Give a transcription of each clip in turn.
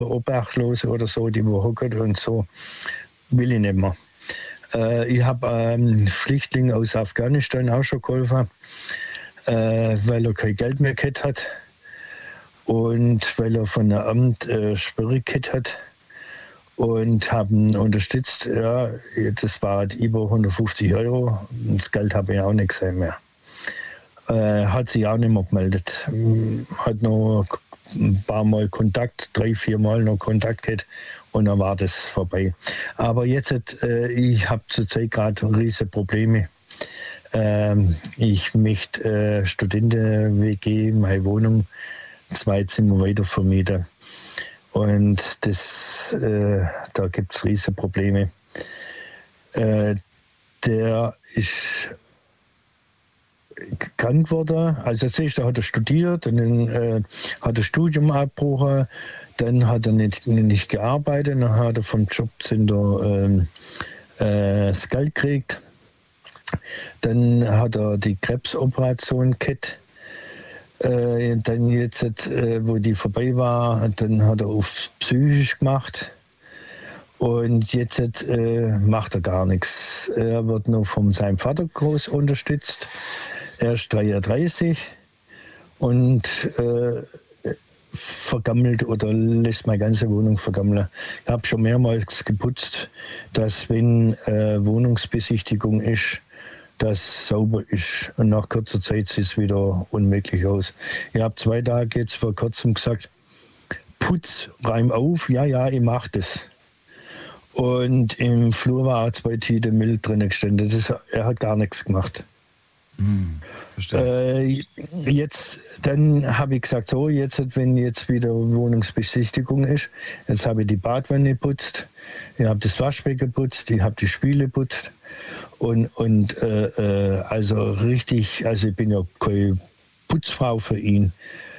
Obdachlose oder so, die wo hocken und so, will ich nicht mehr. Ich habe Flüchtlingen aus Afghanistan auch schon geholfen, weil er kein Geld mehr gehabt hat und weil er von der Amt Schwierigkeit hat und haben unterstützt. Ja, das war halt über 150 €. Das Geld habe ich auch nicht gesehen mehr. Hat sich auch nicht mehr gemeldet. Hat noch ein paar Mal Kontakt, 3-4 Mal noch Kontakt gehabt und dann war das vorbei. Aber jetzt, ich habe zurzeit gerade riesige Probleme. Ich möchte Studenten-WG, meine Wohnung, 2 Zimmer weiter vermieten. Und das, da gibt es riesige Probleme. Der ist krank geworden. Also zuerst hat er studiert, dann hat er Studium abgebrochen, dann hat er nicht gearbeitet, dann hat er vom Jobcenter das Geld gekriegt. Dann hat er die Krebsoperation gehabt. Dann jetzt, wo die vorbei war, dann hat er auf psychisch gemacht. Und jetzt macht er gar nichts. Er wird nur von seinem Vater groß unterstützt. Er ist 33 und vergammelt oder lässt meine ganze Wohnung vergammeln. Ich habe schon mehrmals geputzt, dass wenn Wohnungsbesichtigung ist, das sauber ist. Und nach kurzer Zeit sieht es wieder unmöglich aus. Ich habe 2 Tage jetzt vor kurzem gesagt, putz, räum auf, ja, ich mache das. Und im Flur war 2 Tüten Müll drin gestanden. Er hat gar nichts gemacht. Jetzt, dann habe ich gesagt, so, jetzt, wenn jetzt wieder Wohnungsbesichtigung ist, jetzt habe ich die Badwanne geputzt, ich habe das Waschbecken geputzt, ich habe die Spüle geputzt und also richtig, also ich bin ja keine Putzfrau für ihn.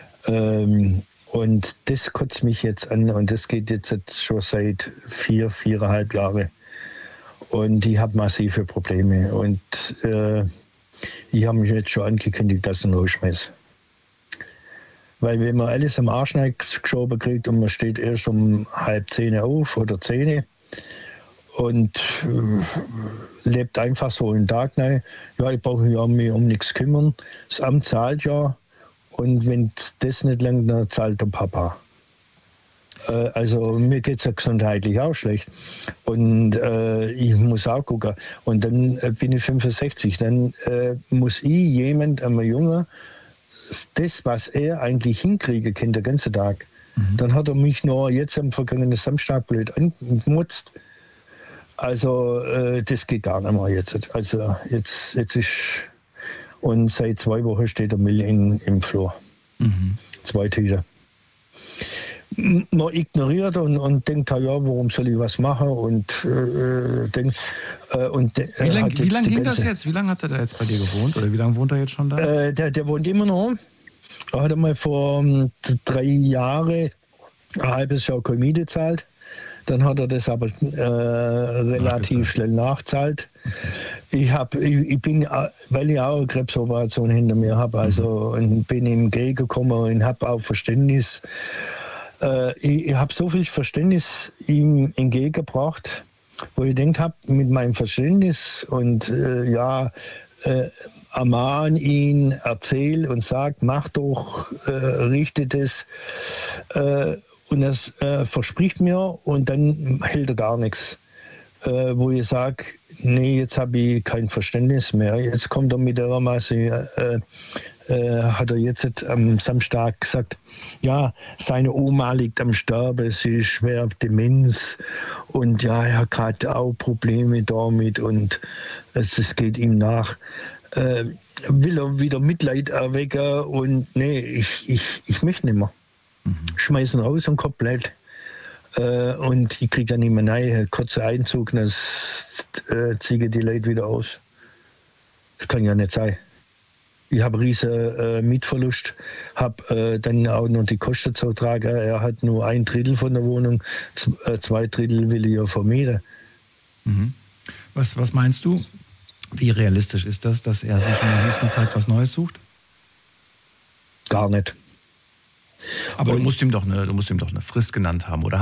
Und das kotzt mich jetzt an und das geht jetzt schon seit 4,5 Jahren. Und ich habe massive Probleme und ich habe mich jetzt schon angekündigt, dass ich ihn rausschmeiße. Weil wenn man alles am Arsch geschoben kriegt und man steht erst um 9:30 auf oder 10 und lebt einfach so einen Tag rein, ja, ich brauche mich um nichts kümmern, das Amt zahlt ja und wenn das nicht langt, dann zahlt der Papa. Also mir geht es ja gesundheitlich auch schlecht und ich muss auch gucken. Und dann bin ich 65, dann muss ich einem Jungen, das, was er eigentlich hinkriegen kann, den ganzen Tag, dann hat er mich noch jetzt am vergangenen Samstag blöd angemutzt. Also das geht gar nicht mehr jetzt. Also jetzt ist, und seit 2 Wochen steht der Müll im Flur. 2 Tüten. Man ignoriert und denkt, ja, warum soll ich was machen? Und denkt. Wie lange ging das jetzt? Wie lange hat er da jetzt bei dir gewohnt? Oder wie lange wohnt er jetzt schon da? Der wohnt immer noch. Er hat mal vor 3 Jahren ein halbes Jahr keine Miete gezahlt. Dann hat er das aber relativ schnell nachzahlt. Ich bin, weil ich auch eine Krebsoperation hinter mir habe, also und bin ihm entgegengekommen und habe auch Verständnis. Ich habe so viel Verständnis ihm entgegengebracht, wo ich gedacht habe, mit meinem Verständnis und ermahn ihn, erzähl und sag, mach doch, richte das. Und das verspricht mir und dann hält er gar nichts. Wo ich sage, nee, jetzt habe ich kein Verständnis mehr. Jetzt kommt er mit der Masse, hat er jetzt am Samstag gesagt, ja, seine Oma liegt am Sterben, sie ist schwer Demenz und ja, er hat gerade auch Probleme damit und es geht ihm nach. Will er wieder Mitleid erwecken und nee, ich möchte nicht mehr. Schmeißen raus und komplett. Und ich kriege dann nicht mehr rein, kurzer Einzug, das ziehe die Leute wieder aus. Das kann ja nicht sein. Ich habe riesen Mietverlust, habe dann auch noch die Kosten zu tragen. Er hat nur 1/3 von der Wohnung, 2/3 will ich ja vermieten. Was meinst du? Wie realistisch ist das, dass er sich in der nächsten Zeit was Neues sucht? Gar nicht. Aber du musst ihm doch eine Frist genannt haben, oder